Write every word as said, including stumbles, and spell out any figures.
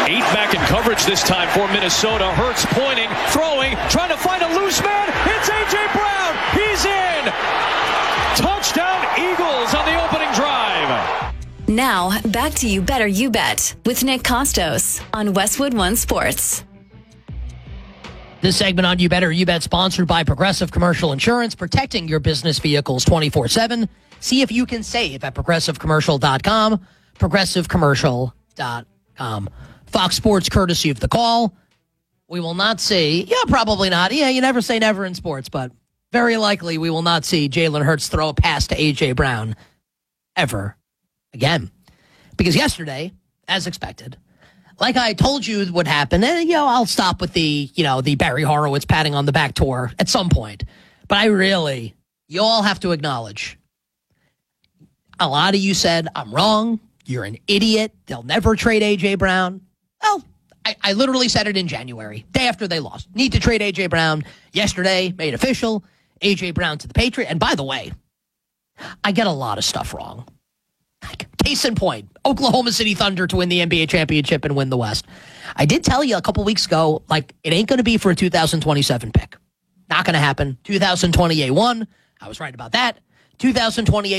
Eight back in coverage this time for Minnesota. Hurts pointing, throwing, trying to find a loose man. It's A J. Brown. He's in. Touchdown Eagles on the opening drive. Now, back to You Better You Bet with Nick Costos on Westwood One Sports. This segment on You Better You Bet sponsored by Progressive Commercial Insurance, protecting your business vehicles twenty-four seven. See if you can save at progressive commercial dot com, progressive commercial dot com. Fox Sports, courtesy of The Call. We will not see, yeah, probably not. Yeah, you never say never in sports, but very likely we will not see Jalen Hurts throw a pass to A J. Brown ever again. Because yesterday, as expected, like I told you would happen, and, you know, I'll stop with the, you know, the Barry Horowitz patting on the back tour at some point. But I really, you all have to acknowledge, a lot of you said, I'm wrong, you're an idiot, they'll never trade A J. Brown. Well, I, I literally said it in January, day after they lost. Need to trade A J. Brown. Yesterday, made official, A J. Brown to the Patriots. And by the way, I get a lot of stuff wrong. Case in point, Oklahoma City Thunder to win the N B A championship and win the West. I did tell you a couple weeks ago, like, it ain't going to be for a two thousand twenty-seven pick. Not going to happen. two thousand twenty-eight one. I was right about that. two thousand twenty-eight